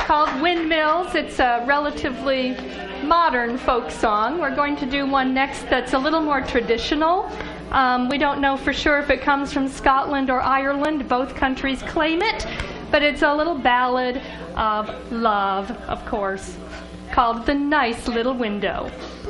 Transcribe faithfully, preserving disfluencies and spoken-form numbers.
called Windmills. It's a relatively modern folk song. We're going to do one next that's a little more traditional. Um, we don't know for sure if it comes from Scotland or Ireland. Both countries claim it. But it's a little ballad of love, of course, called The Nice Little Window.